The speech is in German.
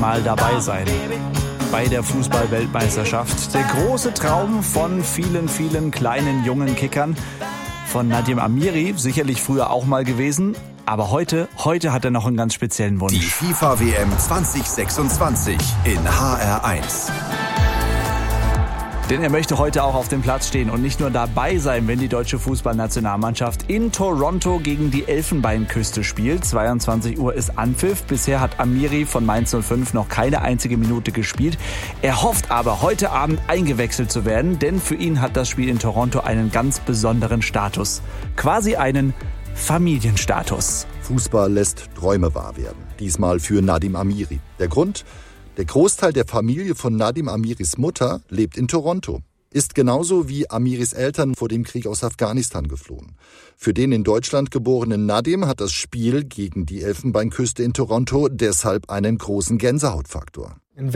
mal dabei sein bei der Fußball-Weltmeisterschaft. Der große Traum von vielen, vielen kleinen, jungen Kickern. Von Nadim Amiri, sicherlich früher auch mal gewesen. Aber heute hat er noch einen ganz speziellen Wunsch. Die FIFA-WM 2026 in HR1. Denn er möchte heute auch auf dem Platz stehen und nicht nur dabei sein, wenn die deutsche Fußballnationalmannschaft in Toronto gegen die Elfenbeinküste spielt. 22 Uhr ist Anpfiff. Bisher hat Amiri von Mainz 05 noch keine einzige Minute gespielt. Er hofft aber, heute Abend eingewechselt zu werden, denn für ihn hat das Spiel in Toronto einen ganz besonderen Status. Quasi einen Familienstatus. Fußball lässt Träume wahr werden. Diesmal für Nadim Amiri. Der Grund? Der Großteil der Familie von Nadim Amiris Mutter lebt in Toronto, ist genauso wie Amiris Eltern vor dem Krieg aus Afghanistan geflohen. Für den in Deutschland geborenen Nadim hat das Spiel gegen die Elfenbeinküste in Toronto deshalb einen großen Gänsehautfaktor.